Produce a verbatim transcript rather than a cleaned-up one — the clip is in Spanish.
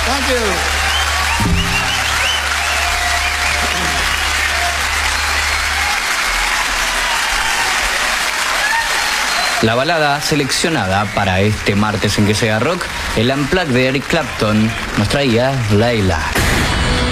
Thank you. La balada seleccionada para este martes en Que Sega Rock, el Unplugged de Eric Clapton, nos traía Layla.